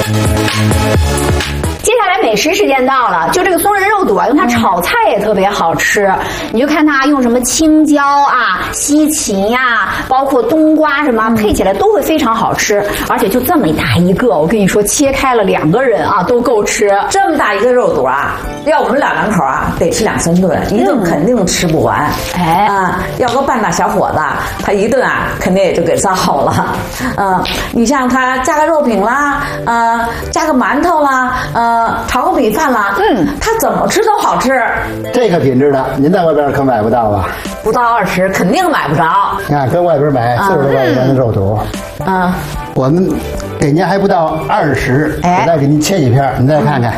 接下来美食时间到了，就这个松仁肉肚啊，用它炒菜也特别好吃。你就看它用什么青椒啊、西芹呀、包括冬瓜什么，配起来都会非常好吃。而且就这么大一个，我跟你说，切开了2个人啊都够吃。 这么大一个肉肚啊，要我们2两口啊，得吃2、3顿，一顿肯定吃不完。 哎啊，要个半大小伙子，他一顿啊，肯定也就给造了。你像他加个肉饼啦，加个馒头啦，炒个米饭啦，他怎么吃都好吃。 这个品质的，您在外边可买不到吧？ 不到20，肯定买不着。 你看，跟外边买40多块钱的肉肚，我们给您还不到20，我再给您切几片，你再看看。